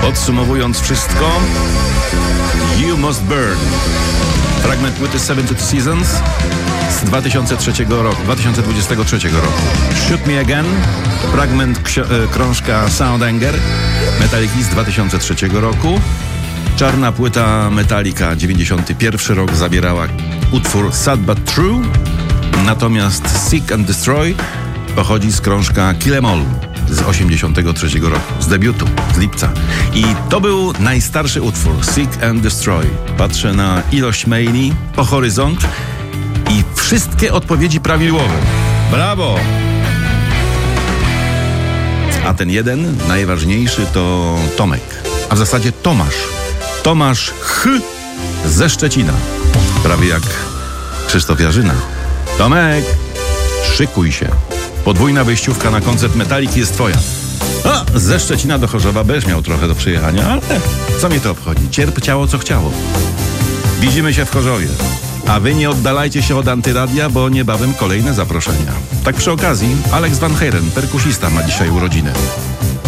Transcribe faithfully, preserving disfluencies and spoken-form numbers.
Podsumowując wszystko, You Must Burn. Fragment płyty seventy Seasons z dwa tysiące trzeciego roku, dwa tysiące dwudziestego trzeciego roku. Shoot Me Again. Fragment ksio- krążka Sound Anger Metallica z dwa tysiące trzeciego roku. Czarna płyta Metallica, dziewięćdziesiąty pierwszy rok, zabierała utwór Sad But True. Natomiast Seek and Destroy pochodzi z krążka Kill 'Em All z osiemdziesiątego trzeciego roku, z debiutu, z lipca. I to był najstarszy utwór, Seek and Destroy. Patrzę na ilość maili po horyzont i wszystkie odpowiedzi prawidłowe. Brawo! A ten jeden, najważniejszy, to Tomek. A w zasadzie Tomasz. Tomasz Ch ze Szczecina. Prawie jak Krzysztof Jarzyna. Tomek, szykuj się. Podwójna wyjściówka na koncert Metallica jest twoja. A, ze Szczecina do Chorzowa będziesz miał trochę do przyjechania, ale co mnie to obchodzi? Cierp ciało, co chciało. Widzimy się w Chorzowie. A wy nie oddalajcie się od Antyradia, bo niebawem kolejne zaproszenia. Tak przy okazji, Alex Van Halen, perkusista, ma dzisiaj urodziny.